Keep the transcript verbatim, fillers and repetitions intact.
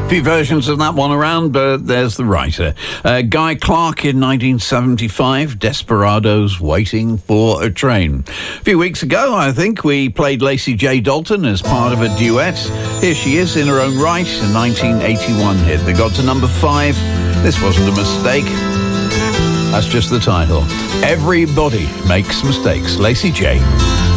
few versions of that one around, but there's the writer. Uh, Guy Clark in nineteen seventy-five, Desperados, Waiting for a Train. A few weeks ago, I think, we played Lacey J. Dalton as part of a duet. Here she is in her own right, a nineteen eighty-one hit that got to number five. This wasn't a mistake. That's just the title. Everybody makes mistakes. Lacey J.